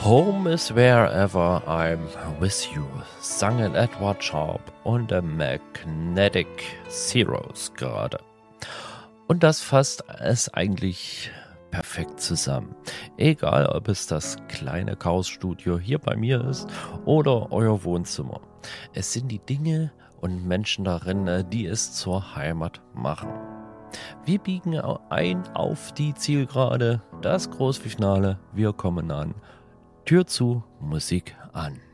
Home is wherever I'm with you, sangen Edward Sharp und der Magnetic Zeros gerade. Und das fasst es eigentlich perfekt zusammen. Egal, ob es das kleine Chaosstudio hier bei mir ist oder euer Wohnzimmer. Es sind die Dinge und Menschen darin, die es zur Heimat machen. Wir biegen ein auf die Zielgerade, das Großfinale, wir kommen an. Tür zu, Musik an.